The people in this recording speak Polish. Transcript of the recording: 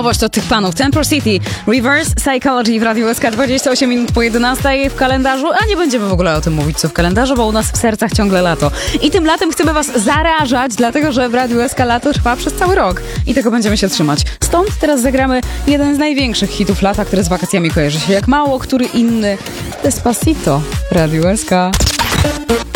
To tych panów Temple City, Reverse Psychology w Radiu SK 28 minut po 11 w kalendarzu, a nie będziemy w ogóle o tym mówić, co w kalendarzu, bo u nas w sercach ciągle lato. I tym latem chcemy was zarażać, dlatego że w Radiu SK lato trwa przez cały rok i tego będziemy się trzymać. Stąd teraz zagramy jeden z największych hitów lata, który z wakacjami kojarzy się jak mało który inny. Despacito w Radiu SK.